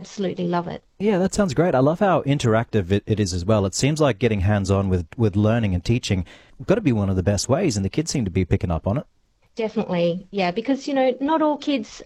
absolutely love it. Yeah, that sounds great. I love how interactive it is as well. It seems like getting hands-on with learning and teaching got to be one of the best ways, and the kids seem to be picking up on it. Definitely, yeah, because not all kids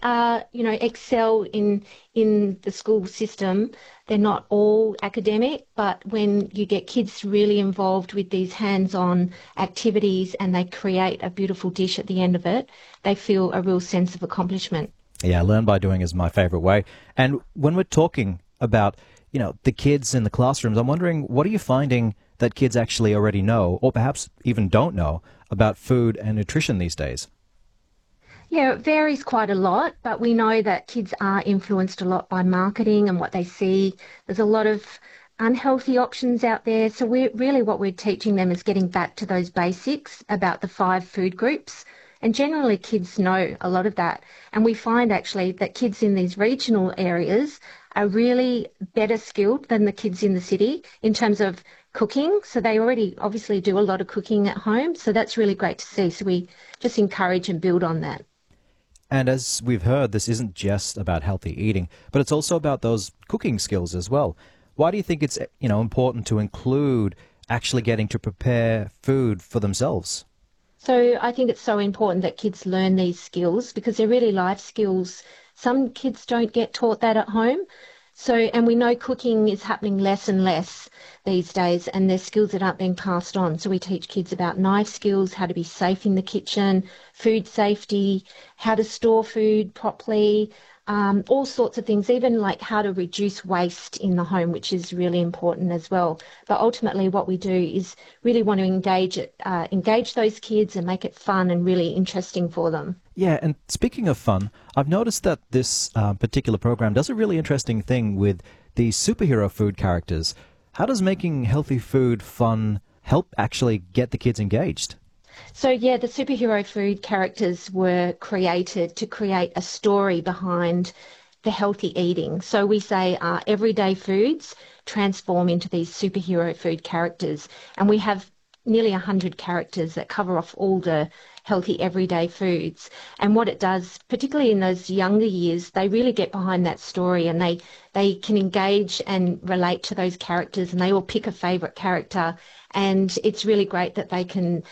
excel in the school system. They're not all academic, but when you get kids really involved with these hands-on activities and they create a beautiful dish at the end of it, they feel a real sense of accomplishment. Yeah, learn by doing is my favorite way. And when we're talking about, the kids in the classrooms, I'm wondering, what are you finding that kids actually already know, or perhaps even don't know, about food and nutrition these days? Yeah, it varies quite a lot, but we know that kids are influenced a lot by marketing and what they see. There's a lot of unhealthy options out there. So what we're teaching them is getting back to those basics about the 5 food groups. And generally kids know a lot of that. And we find actually that kids in these regional areas are really better skilled than the kids in the city in terms of cooking. So they already obviously do a lot of cooking at home. So that's really great to see. So we just encourage and build on that. And as we've heard, this isn't just about healthy eating, but it's also about those cooking skills as well. Why do you think it's, important to include actually getting to prepare food for themselves? So I think it's so important that kids learn these skills because they're really life skills. Some kids don't get taught that at home. So, and we know cooking is happening less and less these days, and there's skills that aren't being passed on. So we teach kids about knife skills, how to be safe in the kitchen, food safety, how to store food properly, all sorts of things, even like how to reduce waste in the home, which is really important as well. But ultimately what we do is really want to engage those kids and make it fun and really interesting for them. Yeah, and speaking of fun, I've noticed that this particular program does a really interesting thing with these superhero food characters. How does making healthy food fun help actually get the kids engaged? So yeah, the superhero food characters were created to create a story behind the healthy eating. So we say everyday foods transform into these superhero food characters, and we have nearly 100 characters that cover off all the healthy everyday foods. And what it does, particularly in those younger years, they really get behind that story and they can engage and relate to those characters, and they all pick a favourite character. And it's really great that they can,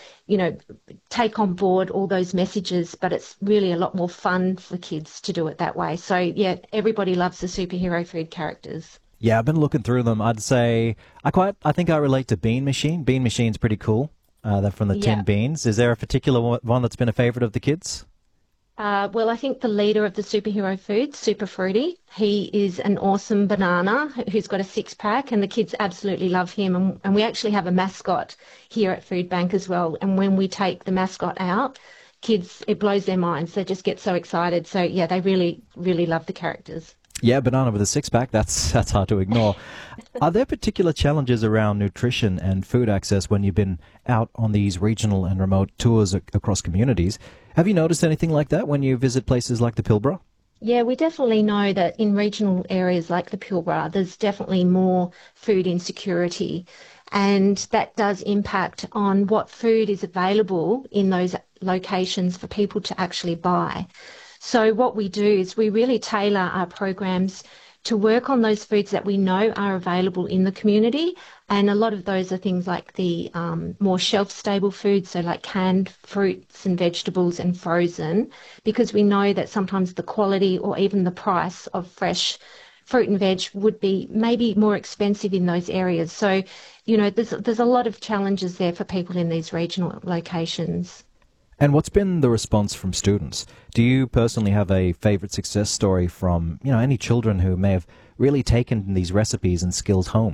take on board all those messages, but it's really a lot more fun for kids to do it that way. So yeah, everybody loves the superhero food characters. Yeah, I've been looking through them. I'd say I think I relate to Bean Machine. Bean Machine's pretty cool. They're from the Tin Beans. Is there a particular one that's been a favourite of the kids? Well, I think the leader of the superhero food, Super Fruity, he is an awesome banana who's got a 6-pack, and the kids absolutely love him. And we actually have a mascot here at Food Bank as well. And when we take the mascot out, kids, it blows their minds. They just get so excited. So yeah, they really, really love the characters. Yeah, banana with a 6-pack, that's hard to ignore. Are there particular challenges around nutrition and food access when you've been out on these regional and remote tours across communities? Have you noticed anything like that when you visit places like the Pilbara? Yeah, we definitely know that in regional areas like the Pilbara, there's definitely more food insecurity, and that does impact on what food is available in those locations for people to actually buy. So what we do is we really tailor our programs to work on those foods that we know are available in the community. And a lot of those are things like the more shelf-stable foods, so like canned fruits and vegetables and frozen, because we know that sometimes the quality or even the price of fresh fruit and veg would be maybe more expensive in those areas. So, there's a lot of challenges there for people in these regional locations. And what's been the response from students? Do you personally have a favorite success story from, any children who may have really taken these recipes and skills home?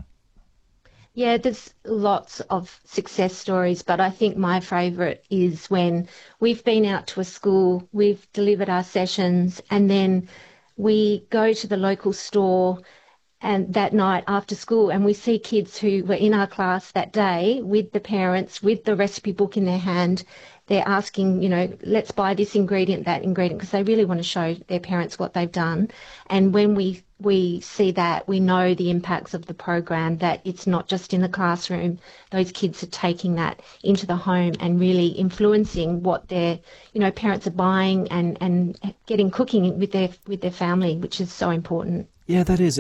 Yeah, there's lots of success stories, but I think my favourite is when we've been out to a school, we've delivered our sessions, and then we go to the local store and that night after school, and we see kids who were in our class that day with the parents, with the recipe book in their hand. They're asking, let's buy this ingredient, that ingredient, because they really want to show their parents what they've done. And when we see that, we know the impacts of the program, that it's not just in the classroom. Those kids are taking that into the home and really influencing what their, parents are buying and getting cooking with their family, which is so important. Yeah, that is.